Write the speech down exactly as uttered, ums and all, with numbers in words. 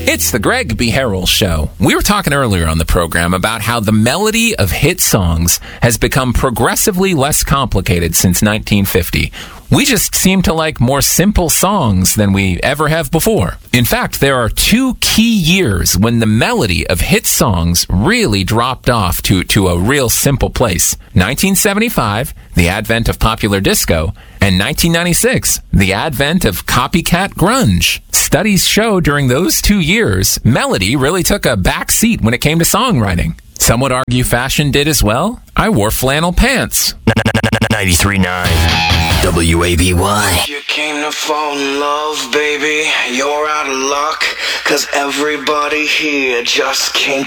It's the Greg B. Harrell Show. We were talking earlier on the program about how the melody of hit songs has become progressively less complicated since nineteen fifty. We just seem to like more simple songs than we ever have before. In fact, there are two key years when the melody of hit songs really dropped off to, to a real simple place. nineteen seventy-five, the advent of popular disco, and nineteen ninety-six, the advent of copycat grunge. Studies show during those two years, melody really took a back seat when it came to songwriting. Some would argue fashion did as well. I wore flannel pants. ninety-three point nine W A B Y. You came to fall in love, baby. You're out of luck, 'cause everybody here just can't